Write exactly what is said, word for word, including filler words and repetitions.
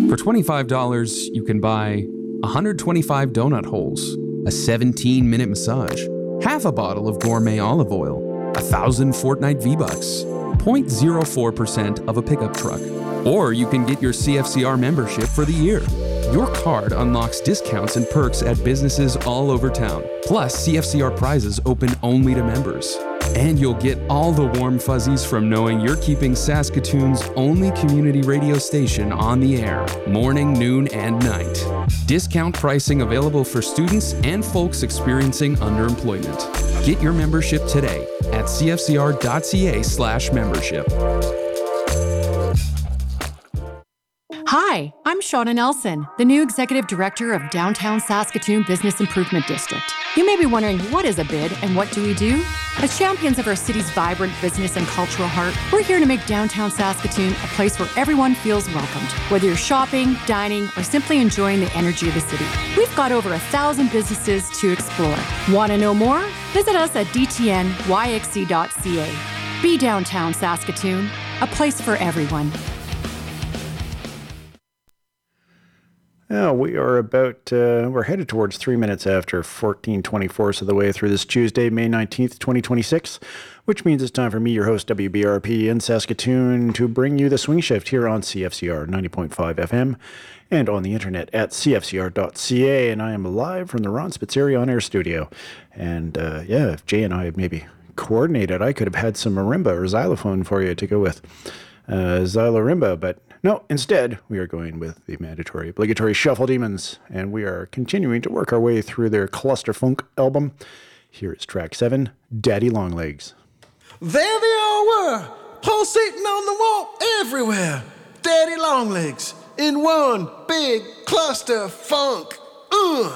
For twenty-five dollars, you can buy one hundred twenty-five donut holes, a seventeen minute massage, half a bottle of gourmet olive oil, one thousand Fortnite V-Bucks, zero point zero four percent of a pickup truck. Or you can get your C F C R membership for the year. Your card unlocks discounts and perks at businesses all over town. Plus, C F C R prizes open only to members. And you'll get all the warm fuzzies from knowing you're keeping Saskatoon's only community radio station on the air, morning, noon, and night. Discount pricing available for students and folks experiencing underemployment. Get your membership today at cfcr.ca slash membership. Hi, I'm Shauna Nelson, the new Executive Director of Downtown Saskatoon Business Improvement District. You may be wondering, what is a B I D and what do we do? As champions of our city's vibrant business and cultural heart, we're here to make downtown Saskatoon a place where everyone feels welcomed. Whether you're shopping, dining, or simply enjoying the energy of the city, we've got over a thousand businesses to explore. Want to know more? Visit us at d t n y x c dot c a. Be Downtown Saskatoon, a place for everyone. Now we are about, uh, we're headed towards three minutes after fourteen twenty-fourths of the way through this Tuesday, May nineteenth, twenty twenty-six, which means it's time for me, your host, W B R P in Saskatoon, to bring you the Swing Shift here on C F C R ninety point five F M and on the internet at c f c r dot c a. And I am live from the Ron Spitzeri on air studio. And uh, yeah, if Jay and I had maybe coordinated, I could have had some marimba or xylophone for you to go with uh, xylorimba, but no, instead, we are going with the mandatory, obligatory Shuffle Demons, and we are continuing to work our way through their Cluster Funk album. Here is track seven, Daddy Longlegs. There they all were, pulsating on the wall everywhere. Daddy Longlegs in one big cluster funk. Ugh.